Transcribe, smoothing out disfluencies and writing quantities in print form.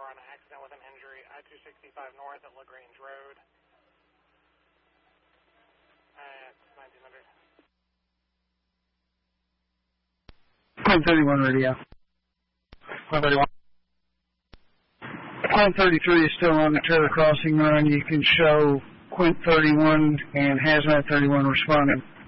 on an accident with an injury, I-265 north at LaGrange Road at 1900. Quint 31 radio. Quint 31. Quint 33 is still on the trailer crossing run. You can show Quint 31 and Hazmat 31 responding.